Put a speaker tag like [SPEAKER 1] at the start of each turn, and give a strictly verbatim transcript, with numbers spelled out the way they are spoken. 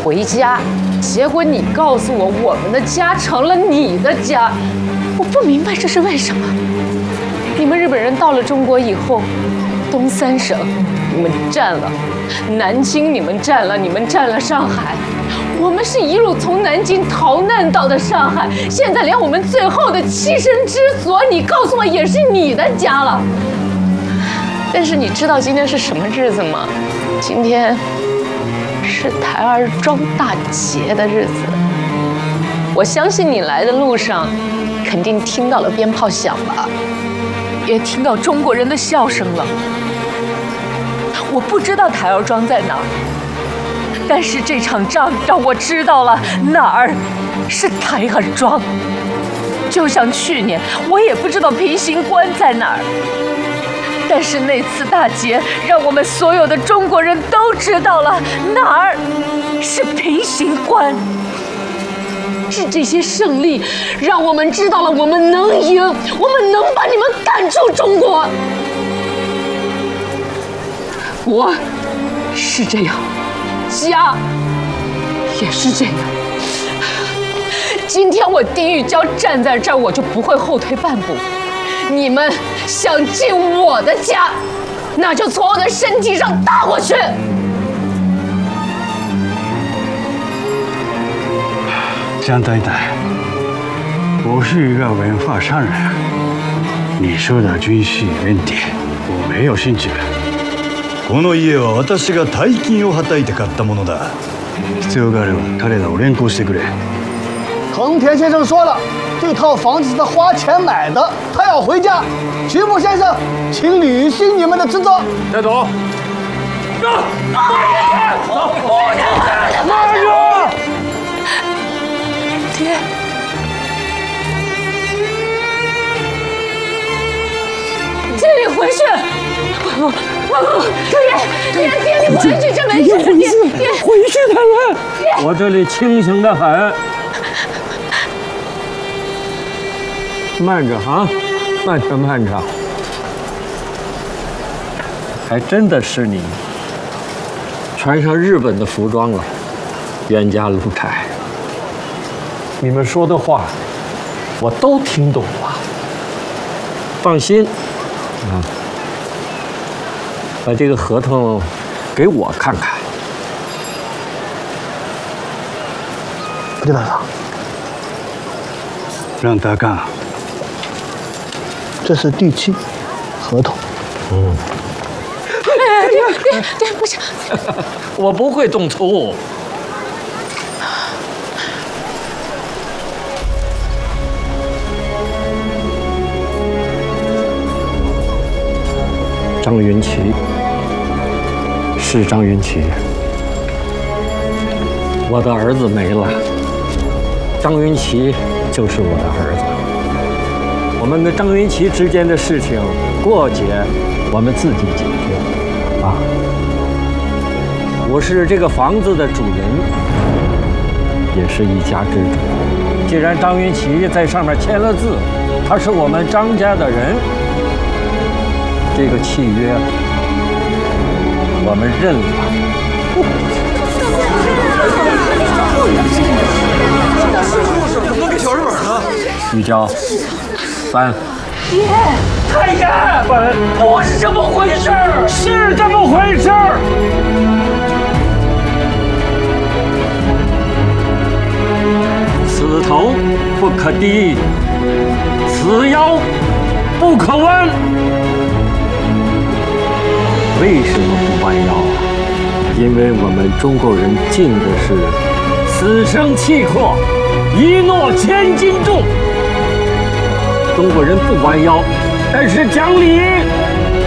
[SPEAKER 1] 回家，结果你告诉我，我们的家成了你的家，我不明白这是为什么。你们日本人到了中国以后，东三省你们占了，南京你们占了，你们占了上海。 我们是一路从南京逃难到的上海，现在连我们最后的栖身之所，你告诉我也是你的家了。但是你知道今天是什么日子吗？今天是台儿庄大捷的日子。我相信你来的路上，肯定听到了鞭炮响吧，也听到中国人的笑声了。我不知道台儿庄在哪儿。 但是这场仗让我知道了哪儿是台儿庄，就像去年我也不知道平型关在哪儿，但是那次大捷让我们所有的中国人都知道了哪儿是平型关。是这些胜利让我们知道了我们能赢，我们能把你们赶出中国。国是这样。 家也是这样。今天我丁玉娇站在这儿，我就不会后退半步。你们想进我的家，那就从我的身体上打过去。
[SPEAKER 2] 江太太，我是一个文化商人，你说的军事问题，我没有兴趣。
[SPEAKER 3] この家は私が大金をはたいて買ったものだ。
[SPEAKER 2] 必要があれば彼らを連行してくれ。
[SPEAKER 4] 藤田先生说了，这套房子是他花钱买的，他要回家。徐步先生，请履行你们的职责。
[SPEAKER 5] 带走。走，慢着，走，慢着。
[SPEAKER 1] 爹。 爹，你回去！不不不，爹爹爹，你回去，这没事。爹爹，
[SPEAKER 5] 回去他们！我这里清醒的很。慢着啊，慢着慢着。还真的是你，穿上日本的服装了，冤家路窄。你们说的话，我都听懂了。放心。 啊，把这个合同给我看看。
[SPEAKER 4] 李大嫂，
[SPEAKER 2] 让他看。
[SPEAKER 4] 这是第七合同。
[SPEAKER 5] 嗯。
[SPEAKER 1] 爹爹爹，不行，
[SPEAKER 5] 我不会动粗。张云奇是张云奇，我的儿子没了，张云奇就是我的儿子。我们跟张云奇之间的事情过节，我们自己解决啊。我是这个房子的主人，也是一家之主。既然张云奇在上面签了字，他是我们张家的人。 这个契约，我们认了。
[SPEAKER 3] 怎么给小日本呢？
[SPEAKER 5] 玉娇，翻。
[SPEAKER 1] 爹，太爷，
[SPEAKER 5] 翻，
[SPEAKER 1] 不是这么回事儿，
[SPEAKER 5] 是这么回事儿。此头不可低，此腰不可弯。 为什么不弯腰啊？因为我们中国人敬的是死生契阔，一诺千斤重。中国人不弯腰，但是讲理。